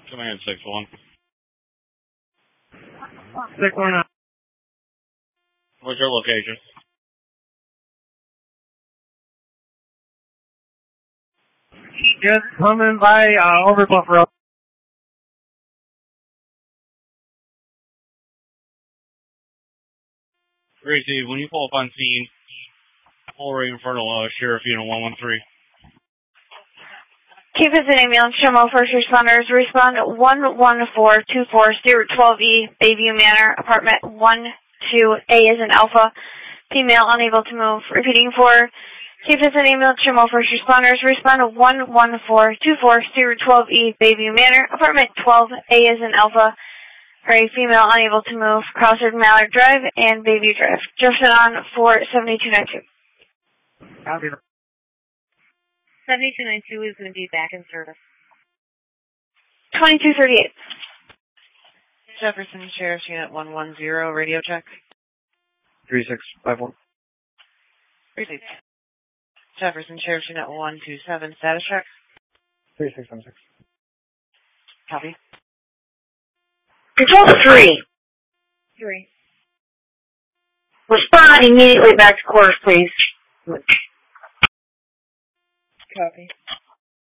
Command 6-1. 619. What's your location? Just coming by Overbluff Road. Gracie, when you pull up on scene, pull right in front of Sheriff Unit 113. Keep it an ambulance. Shermo first responders respond 11424 Stewart 12E, Bayview Manor, apartment 12A is an alpha. Female unable to move. Repeating for Keep it an ambulance. Shermo first responders respond 11424 Stewart 12E, Bayview Manor, apartment 12A is an alpha. Right, female unable to move. Crossard Mallard Drive and Bayview Drive. Justin on for 7292. Copy. 7292 is going to be back in service. 2238. Jefferson Sheriff's Unit 110, radio check. 3651. 36. Jefferson Sheriff's Unit 127, status check. 3616. Copy. Control 3. 3. Respond immediately back to course, please. Copy.